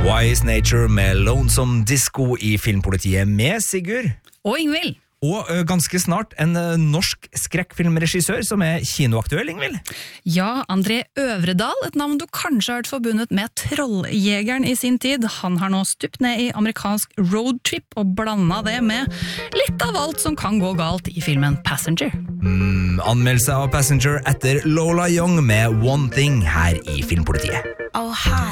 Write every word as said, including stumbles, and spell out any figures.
Wise Nature med Lonesome Disco I Filmpolitiet med Sigurd. Og Ingvild. Og ø, ganske snart en ø, norsk skrekkfilmregissør som er kinoaktuell, Ingvild. Ja, André Øvredal, et navn du kanskje har hørt forbundet med Trolljegeren I sin tid. Han har nå stupt ned I amerikansk roadtrip og blandet det med litt av alt som kan gå galt I filmen Passenger. Mm, anmeldelse av Passenger etter Lola Young med One Thing her I Filmpolitiet. Oh, hi.